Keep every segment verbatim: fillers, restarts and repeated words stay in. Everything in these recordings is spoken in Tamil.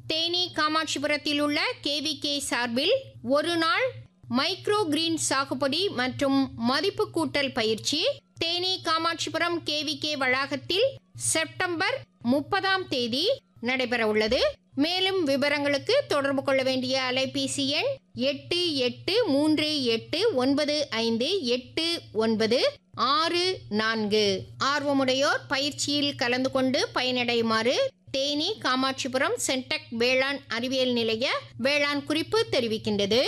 தேனி காமாட்சிபுரத்தில் உள்ள கேவிகே சார்பில் ஒரு நாள் மைக்ரோ கிரீன் சாகுபடி மற்றும் மதிப்பு கூட்டல் பயிற்சி தேனி காமாட்சிபுரம் கேவிகே வளாகத்தில் செப்டம்பர் முப்பதாம் தேதி நடைபெற உள்ளது. மேலும் விவரங்களுக்கு தொடர்பு கொள்ள வேண்டிய அலைபேசி எண் எட்டு எட்டு மூன்று எட்டு ஒன்பது ஐந்து எட்டு ஒன்பது ஆறு நான்கு. ஆர்வமுடையோர் பயிற்சியில் கலந்து கொண்டு பயனடையுமாறு தேனி காமாட்சிபுரம் சென்டெக் வேளாண் அறிவியல் நிலைய வேளாண் குறிப்பு தெரிவிக்கின்றது.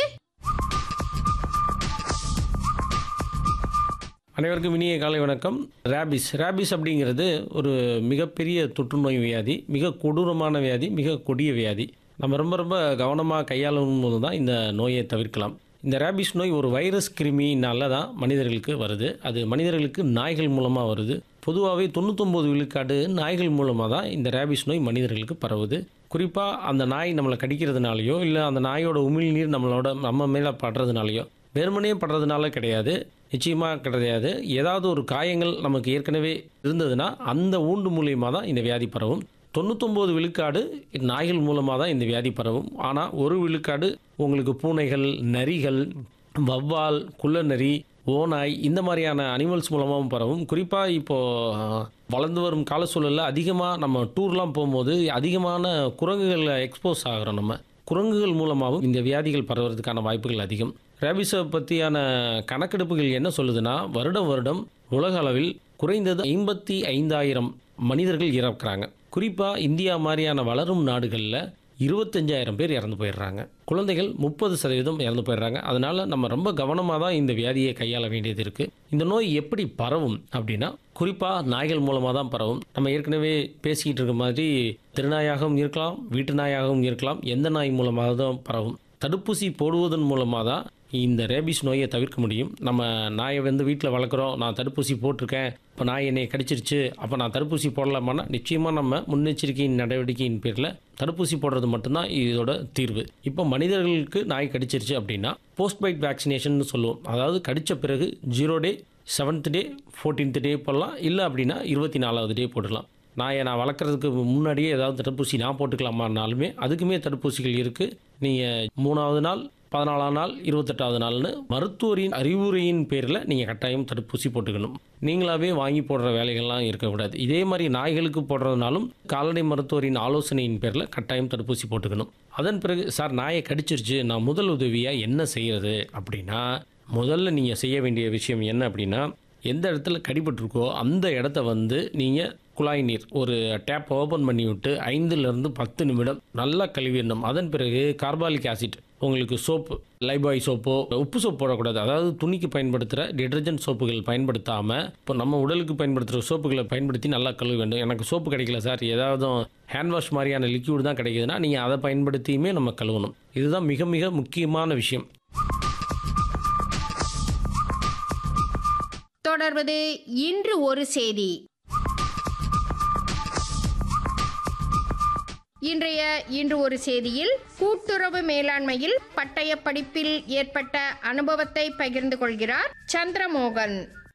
அனைவருக்கும் இனிய காலை வணக்கம். ரேபிஸ் ரேபிஸ் அப்படிங்கிறது ஒரு மிகப்பெரிய தொற்றுநோய் வியாதி, மிக கொடூரமான வியாதி, மிக கொடிய வியாதி. நம்ம ரொம்ப ரொம்ப கவனமாக கையாளும் போது தான் இந்த நோயை தவிர்க்கலாம். இந்த ரேபிஸ் நோய் ஒரு வைரஸ் கிருமினால தான் மனிதர்களுக்கு வருது. அது மனிதர்களுக்கு நாய்கள் மூலமாக வருது. பொதுவாகவே தொண்ணூத்தொம்பது விழுக்காடு நாய்கள் மூலமாக தான் இந்த ரேபிஸ் நோய் மனிதர்களுக்கு பரவுது. குறிப்பாக அந்த நாய் நம்மளை கடிக்கிறதுனாலையோ இல்லை அந்த நாயோட உமிழ்நீர் நம்மளோட நம்ம மேலே படுறதுனாலையோ, வெறுமனே படுறதுனால கிடையாது, நிச்சயமாக கிடையாது. ஏதாவது ஒரு காயங்கள் நமக்கு ஏற்கனவே இருந்ததுன்னா அந்த ஊண்டு மூலியமாக தான் இந்த வியாதி பரவும். தொண்ணூத்தொம்பது விழுக்காடு நாய்கள் மூலமாக தான் இந்த வியாதி பரவும். ஆனால் ஒரு விழுக்காடு உங்களுக்கு பூனைகள், நரிகள், வவ்வால், குள்ளநரி, ஓநாய் இந்த மாதிரியான அனிமல்ஸ் மூலமாகவும் பரவும். குறிப்பாக இப்போது வளர்ந்து வரும் கால சூழலில் அதிகமாக நம்ம டூர்லாம் போகும்போது அதிகமான குரங்குகளில் எக்ஸ்போஸ் ஆகிறோம். நம்ம குரங்குகள் மூலமாகவும் இந்த வியாதிகள் பரவுறதுக்கான வாய்ப்புகள் அதிகம். ரேபிஸை பற்றியான கணக்கெடுப்புகள் என்ன சொல்லுதுன்னா, வருடம் வருடம் உலக அளவில் குறைந்தது ஐம்பத்தி ஐந்தாயிரம் மனிதர்கள் இறக்குறாங்க. குறிப்பாக இந்தியா மாதிரியான வளரும் நாடுகளில் இருபத்தஞ்சாயிரம் பேர் இறந்து போயிடுறாங்க. குழந்தைகள் முப்பது சதவீதம் இறந்து போயிடுறாங்க. அதனால் நம்ம ரொம்ப கவனமாக தான் இந்த வியாதியை கையாள வேண்டியது இருக்குது. இந்த நோய் எப்படி பரவும் அப்படின்னா, குறிப்பாக நாய்கள் மூலமாக தான் பரவும். நம்ம ஏற்கனவே பேசிக்கிட்டு இருக்க மாதிரி திருநாயாகவும் இருக்கலாம், வீட்டு நாயாகவும் இருக்கலாம், எந்த நாய் மூலமாக தான் பரவும். தடுப்பூசி போடுவதன் மூலமாக தான் இந்த ரேபிஸ் நோயை தவிர்க்க முடியும். நம்ம நாயை வந்து வீட்டில் வளர்க்குறோம், நான் தடுப்பூசி போட்டிருக்கேன், இப்போ நாய் என்னை கடிச்சிருச்சு, அப்போ நான் தடுப்பூசி போடலாமான்னா நிச்சயமாக நம்ம முன்னெச்சரிக்கையின் நடவடிக்கையின் பேரில் தடுப்பூசி போடுறது மட்டும்தான் இதோட தீர்வு. இப்போ மனிதர்களுக்கு நாய் கடிச்சிருச்சு அப்படின்னா போஸ்ட் பைட் வேக்சினேஷன் சொல்லுவோம். அதாவது கடித்த பிறகு ஜீரோ டே, செவன்த் டே, ஃபோர்டீன்த் டே போடலாம். இல்லை அப்படின்னா இருபத்தி நாலாவது டே போடலாம். நாயை நான் வளர்க்குறதுக்கு முன்னாடியே ஏதாவது தடுப்பூசி நான் போட்டுக்கலாமான்னாலுமே அதுக்குமே தடுப்பூசிகள் இருக்குது. நீங்கள் மூணாவது நாள், பதினாலாம் நாள், இருபத்தெட்டாவது நாள்னு மருத்துவரின் அறிவுரையின் பேரில் நீங்கள் கட்டாயம் தடுப்பூசி போட்டுக்கணும். நீங்களாவே வாங்கி போடுற வேலைகள்லாம் இருக்கக்கூடாது. இதே மாதிரி நாய்களுக்கு போடுறதுனாலும் கால்நடை மருத்துவரின் ஆலோசனையின் பேரில் கட்டாயம் தடுப்பூசி போட்டுக்கணும். அதன் பிறகு சார் நாயை கடிச்சிருச்சு, நான் முதல் உதவியாக என்ன செய்கிறது அப்படின்னா, முதல்ல நீங்கள் செய்ய வேண்டிய விஷயம் என்ன அப்படின்னா, எந்த இடத்துல கடிபட்டிருக்கோ அந்த இடத்த வந்து நீங்கள் குழாய் நீர் ஒரு டேப் ஓப்பன் பண்ணி விட்டு ஐந்துலேருந்து பத்து நிமிடம் நல்லா கழுவிடணும். அதன் பிறகு கார்பாலிக் ஆசிட், உங்களுக்கு சோப்பு, லைபாய் சோப்போ, உப்பு சோப்பு போடக்கூடாது. அதாவது துணிக்கு பயன்படுத்துகிற டிடர்ஜென்ட் சோப்புகள் பயன்படுத்தாமல் இப்போ நம்ம உடலுக்கு பயன்படுத்துகிற சோப்புகளை பயன்படுத்தி நல்லா கழுவ வேண்டும். எனக்கு சோப்பு கிடைக்கல சார், ஏதாவது ஹேண்ட் வாஷ் மாதிரியான லிக்யூட் தான் கிடைக்குதுன்னா நீங்கள் அதை பயன்படுத்தியுமே நம்ம கழுவணும். இதுதான் மிக மிக முக்கியமான விஷயம். தொடர்வது இன்று ஒரு செய்தி. இன்றைய இன்று ஒரு செய்தியில் கூட்டுறவு மேலாண்மையில் பட்டய படிப்பில் ஏற்பட்ட அனுபவத்தை பகிர்ந்து கொள்கிறார் சந்திரமோகன்.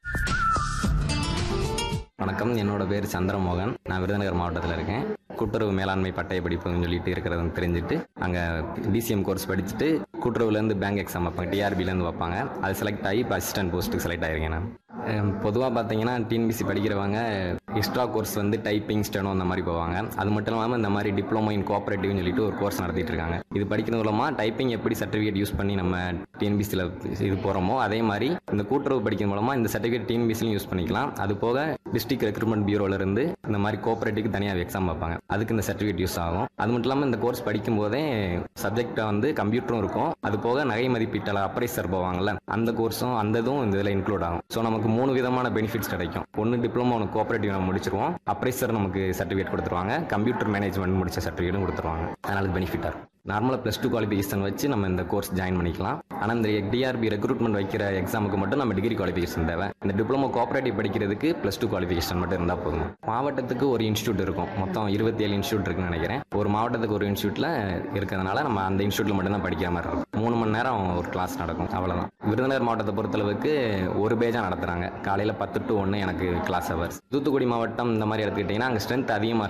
வணக்கம், என்னோட பேர் சந்திரமோகன். நான் விருதுநகர் மாவட்டத்தில் இருக்கேன். கூட்டுறவு மேலாண்மை பட்டய படிப்புன்னு சொல்லிட்டு இருக்கிறதுன்னு தெரிஞ்சுட்டு அங்கே டிசிஎம் கோர்ஸ் படிச்சுட்டு கூட்டுறவுலேருந்து பேங்க் எக்ஸாம் வைப்பாங்க, டிஆர்பிலேருந்து வைப்பாங்க. அது செலக்ட் ஆகி இப்போ அசிஸ்டன்ட் போஸ்ட்டுக்கு செலக்ட் ஆகிருக்கேன். நான் பொதுவாக பார்த்தீங்கன்னா டிஎன்பிசி படிக்கிறவங்க எக்ஸ்ட்ரா கோர்ஸ் வந்து டைப்பிங், ஸ்டெனோ அந்த மாதிரி போவாங்க. அது மட்டும் இல்லாமல் இந்த மாதிரி டிப்ளமோ இன் கோஆப்ரேட்டிவ்னு சொல்லிட்டு ஒரு கோர்ஸ் நடத்திட்டு இருக்காங்க. இது படிக்கிறது மூலமாக டைப்பிங் எப்படி சர்டிஃபிகேட் யூஸ் பண்ணி நம்ம டிஎன்பிசியில் இது போகிறோமோ அதே மாதிரி இந்த கூட்டுறவு படிக்கிறது மூலமாக இந்த சர்டிஃபிகேட் டிஎன்பிசிலையும் யூஸ் பண்ணிக்கலாம். அது போக டிஸ்ட்ரிக்ட் ரெக்ரூட்மெண்ட் பியூரோலேருந்து இந்த மாதிரி கோஆப்ரேட்டிவ்க்கு தனியாக எக்ஸாம் வைப்பாங்க, அதுக்கு இந்த சர்டிஃபிகேட் யூஸ் ஆகும். அது மட்டும் இல்லாமல் இந்த கோர்ஸ் படிக்கும் போதே சப்ஜெக்டாக வந்து கம்ப்யூட்டரும் இருக்கும். அது போக நகை மதிப்பீட்டாளர் அப்ரைசர் போவாங்கல்ல, அந்த கோர்ஸும் அந்த இதுவும் இந்த இதில் இன்க்ளூட் ஆகும். ஸோ நமக்கு மூணு விதமான பெனிஃபிட்ஸ் கிடைக்கும். ஒன்று டிப்ளமோ, ஒன்று கோஆப்ரேட்டிவ் நம்ம முடிச்சிருவோம், அப்ரைசர் நமக்கு சர்டிஃபிகேட் கொடுத்துருவாங்க, கம்ப்யூட்டர் மேனேஜ்மெண்ட் முடிச்ச சர்டிஃபிகேட்டும் கொடுத்துருவாங்க. அதனால பெனிஃபிட்டாக இருக்கும். நார்மலாக ப்ளஸ் டூ குவாலிஃபிகேஷன் வச்சு நம்ம இந்த கோர்ஸ் ஜாயின் பண்ணிக்கலாம். ஆனால் இந்த டிஆர்பி ரெக்ரூட்மெண்ட் வைக்கிற எக்ஸாமுக்கு மட்டும் நம்ம டிகிரி குவாலிஃபிகேஷன் தேவை. இந்த டிப்ளமோ கோஆப்ரேட்டிவ் படிக்கிறதுக்கு ப்ளஸ் டூ குவாலிஃபிகேஷன் மட்டும் இருந்தால் போதும். மாவட்டத்துக்கு ஒரு இன்ஸ்டியூட் இருக்கும், மொத்தம் இருபத்தி ஏழு இன்ஸ்டியூட் இருக்குன்னு நினைக்கிறேன். ஒரு மாவட்டத்துக்கு ஒரு இன்ஸ்டியூட்டில் இருக்கிறதுனால நம்ம அந்த இன்ஸ்டியூட்டில் மட்டும்தான் படிக்கிற மாதிரி இருக்கும். மூணு மணி நேரம் ஒரு கிளாஸ் நடக்கும், அவ்வளோதான். விருதுநகர் மாவட்டத்தை பொறுத்தளவுக்கு ஒரு பேஜாக நடத்துகிறாங்க. காலையில் பத்து டு ஒன்று எனக்கு கிளாஸ் ஹவர்ஸ். தூத்துக்குடி மாவட்டம் இந்த மாதிரி எடுத்துக்கிட்டிங்கன்னா அங்கே ஸ்ட்ரென்த் அதிகமாக